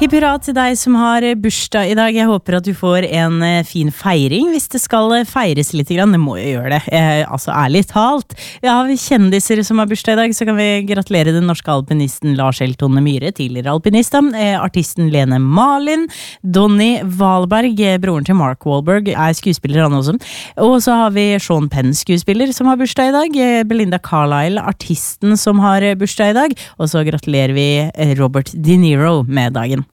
Hipp hurra til deg som har bursdag I dag. Jeg håper at du får en fin feiring hvis det skal feires litt grann. Det må jo gjøre det, altså ærlig talt. Ja, har vi kjendiser som har bursdag I dag, så kan vi gratulere den norske alpinisten Lars Elton Myhre, tidligere alpinist, artisten Lene Marlin, Donny Wahlberg, broren til Mark Wahlberg, skuespiller han også. Og så har vi Sean Penn, skuespiller, som har bursdag I dag, Belinda Carlisle, artisten som har bursdag I dag, og så gratulerer vi Robert De Niro med dagen.